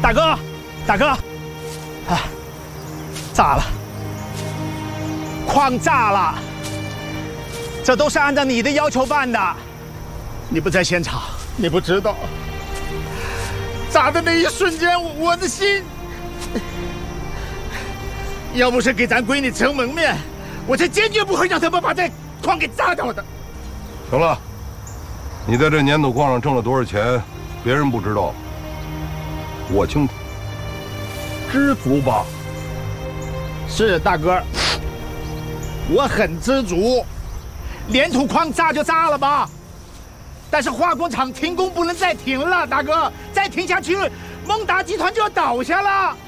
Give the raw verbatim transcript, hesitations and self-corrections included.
大哥，大哥，啊，炸了，矿炸了，这都是按照你的要求办的，你不在现场，你不知道。炸的那一瞬间，我的心，要不是给咱闺女撑门面，我才坚决不会让他们把这矿给炸掉的。 行了，你在这粘土矿上挣了多少钱，别人不知道，我清楚。知足吧。 是大哥，我很知足。粘土矿炸就炸了吧，但是化工厂停工不能再停了，大哥，再停下去，蒙达集团就要倒下了。